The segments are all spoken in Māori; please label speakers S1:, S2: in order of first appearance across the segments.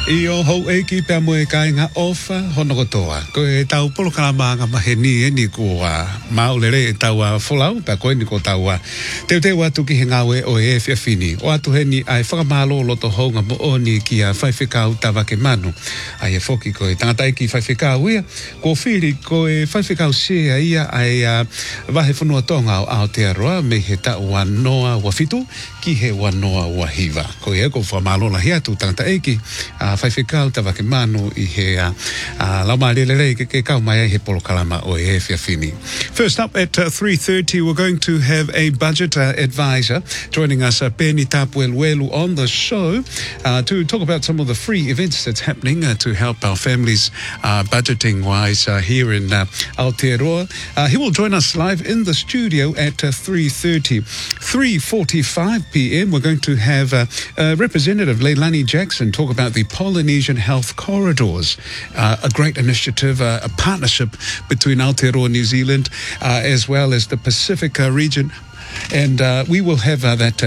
S1: I o hou e ki pia moe kai ngā ofa hono kotoa. Ko e tau polo kalama ngā maheni e ni kua maulere e tau a wholau, pia koe ni ko tau a teo atu ki he ngawe o e whiawhini. O atu he ni ai whakamalo loto hou ngā mo o ni ki a whaiwhikau tawa ke manu. Ai e whoki ko e tangatai ki whaiwhikau ia. Ko whiri ko e whaiwhikau sea ia ai wahe whanua tonga o Aotearoa me he tau wanoa wafitu ki he wanoa wahiva. Ko e ko whamalo la hiatu tangatai ki whaiwhikau tawa ke manu I he lauma lelele ke kau mai he polo kalama o e whiawhini. First up at 3:30 we're going to have a budget advisor joining us, Penny Tapueluelu, on the show to talk about some of the free events that's happening to help our families budgeting wise here in Aotearoa. He will join us live in the studio at 3:30. 3:45 p.m. we're going to have Representative Leilani Jackson talk about the Polynesian Health Corridors, a great initiative, a partnership between Aotearoa, New Zealand, as well as the Pacific region. And we will have that at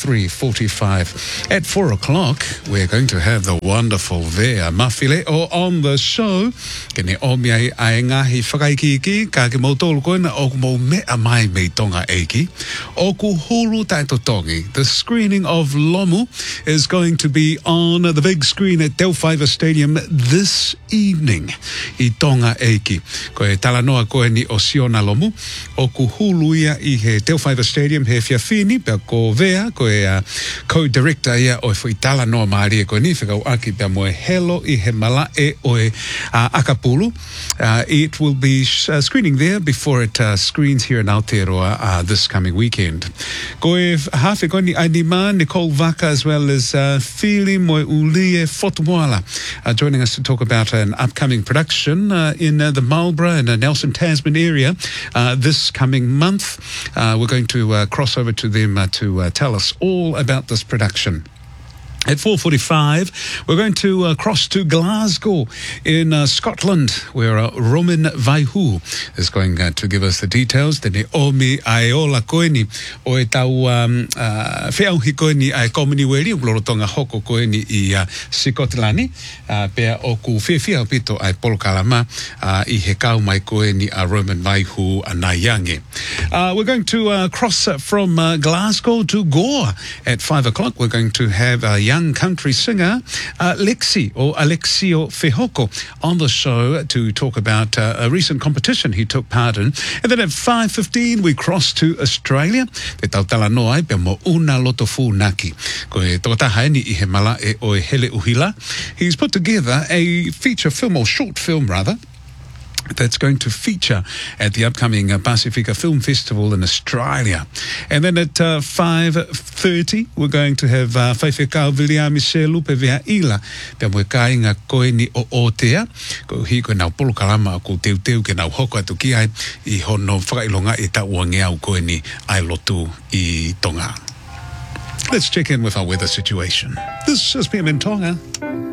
S1: 3:45. At 4 o'clock, we're going to have the wonderful Vea Mawhileo on the show. Kene o mea ai ngahi whakaiki ka ke mautolu koina o mo mea mai me tonga eiki. O ku hulu taito tongi. The screening of Lomu is going to be on the big screen at Telwhaiva Stadium this evening. I tonga eiki. Ko e talanoa koe ni o Siona Lomu. O ku hulu ia I he Telwhaiva Stadium he whiawhini pia ko Vea ko e co-director ia o fui tala noa maari e ko ni whikau aki pia moe helo I he mala e o e Akapulu. It will be screening there before it screens here in Aotearoa this coming weekend. Ko e hawhi ko ni Aidima, Nicole Vaka, as well as Fili Moe Ulie Fotumoala joining us to talk about an upcoming production in the Marlborough and Nelson Tasman area this coming month. We're going to cross over to them to tell us all about this production. At 4:45, we're going to cross to Glasgow in Scotland, where Roman Vaihu is going to give us the details. Tene omi aeola koeni o e tau whiauhi koeni ai komini weri, ulorotonga hoko koeni I Sikotilani, pea o ku whiawhia pito ai polokalama I he kau mai koeni a Roman Vaihu a Naiange. We're going to cross from Glasgow to Gore at 5 o'clock. We're going to have a young country singer Lexi or Alexio Fehoko on the show to talk about a recent competition he took part in. And then at 5:15 we cross to Australia. Te tautala noai pe mo una loto funaki. Ko e totaha ni I he mala e o e hele uhila. He's put together a feature film, or short film rather, that's going to feature at the upcoming Pacifica Film Festival in Australia. And then at 5:30, we're going to have Whaiwhikau Vilia Michelle Lupe Vea Ila, pia moe kāinga koe ni o Otea, ko hi koe nau polo kalama ko teu ke nau hoko atu ki ai I hono whakailonga I taua ngeau koe ni ai lotu I Tonga. Let's check in with our weather situation. This is PM in Tonga.